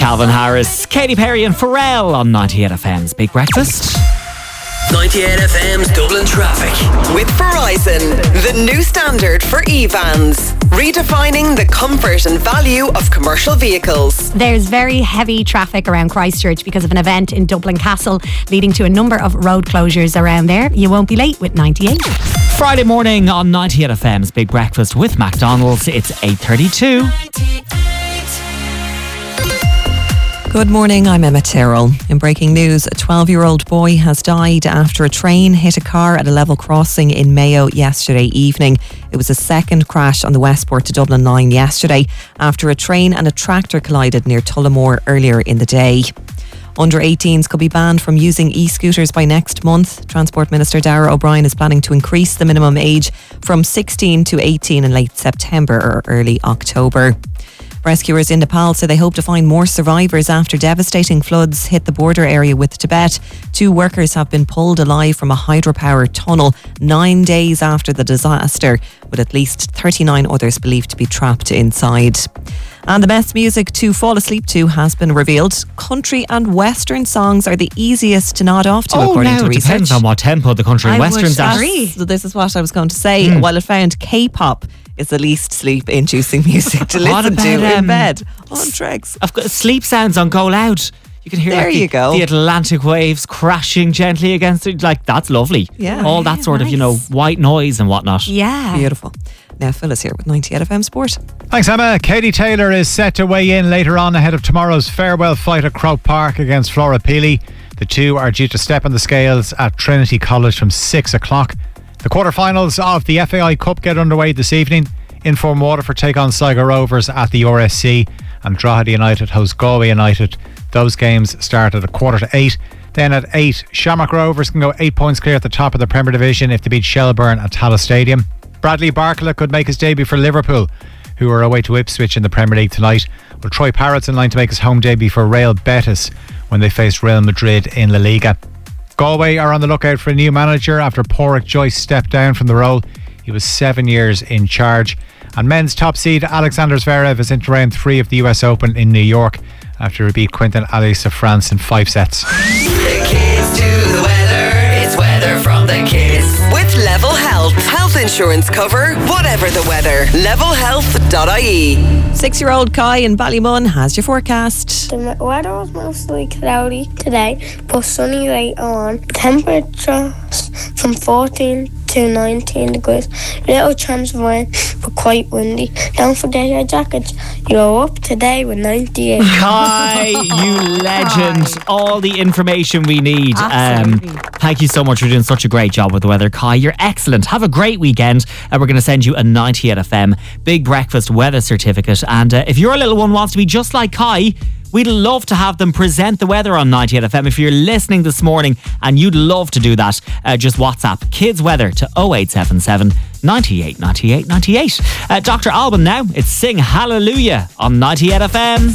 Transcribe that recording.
Calvin Harris, Katy Perry and Pharrell on 98 FM's Big Breakfast. 98 FM's Dublin Traffic. With Verizon, the new standard for e-vans. Redefining the comfort and value of commercial vehicles. There's very heavy traffic around Christchurch because of an event in Dublin Castle, leading to a number of road closures around there. You won't be late with 98. Friday morning on 98 FM's Big Breakfast with McDonald's. It's 8:32. Good morning, I'm Emma Tyrrell. In breaking news, a 12-year-old boy has died after a train hit a car at a level crossing in Mayo yesterday evening. It was a second crash on the Westport to Dublin line yesterday after a train and a tractor collided near Tullamore earlier in the day. Under 18s could be banned from using e-scooters by next month. Transport Minister Darragh O'Brien is planning to increase the minimum age from 16 to 18 in late September or early October. Rescuers in Nepal say they hope to find more survivors after devastating floods hit the border area with Tibet. 2 workers have been pulled alive from a hydropower tunnel 9 days after the disaster, with at least 39 others believed to be trapped inside. And the best music to fall asleep to has been revealed. Country and Western songs are the easiest to nod off to, according to research. It depends on what tempo the country and Westerns at. So this is what I was going to say. While it found K-pop is the least sleep-inducing music to listen to in bed. On Tregs. I've got sleep sounds on Go Loud. You can hear the Atlantic waves crashing gently against it. Like, that's lovely. Yeah. All that sort of, white noise and whatnot. Yeah. Beautiful. Now Phyllis here with 98 FM Sport. Thanks, Emma. Katie Taylor is set to weigh in later on ahead of tomorrow's farewell fight at Croke Park against Flora Peely. The two are due to step on the scales at Trinity College from 6 o'clock. The quarterfinals of the FAI Cup get underway this evening. Inform Waterford take on Sligo Rovers at the RSC, and Drogheda United host Galway United. Those games start at 7:45. Then at 8, Shamrock Rovers can go 8 points clear at the top of the Premier Division if they beat Shelbourne at Tallaght Stadium. Bradley Barkla could make his debut for Liverpool, who are away to Ipswich in the Premier League tonight. Well, Troy Parrott's in line to make his home debut for Real Betis when they face Real Madrid in La Liga. Galway are on the lookout for a new manager after Pádraig Joyce stepped down from the role. He was 7 years in charge. And men's top seed Alexander Zverev is into round 3 of the US Open in New York after he beat Quentin Alice of France in 5 sets. The kids do the weather. It's weather from the kids. With Level Health. Health insurance cover, whatever the weather. Levelhealth.ie. 6-year-old Kai in Ballymun has your forecast. The weather was mostly cloudy today, but sunny later on. Temperatures from 14 to 19 degrees. Little chance of rain, but quite windy. Don't forget your jackets. You're up today with 98. Kai, you legend. All the information we need. Thank you so much for doing such a great job with the weather, Kai. You're excellent. Have a great weekend. We're going to send you a 98 FM Big Breakfast weather certificate. And if your little one wants to be just like Kai, we'd love to have them present the weather on 98 FM. If you're listening this morning and you'd love to do that, just WhatsApp Kids Weather to 0877 98 98 98. Dr. Alban now. It's Sing Hallelujah on 98 FM.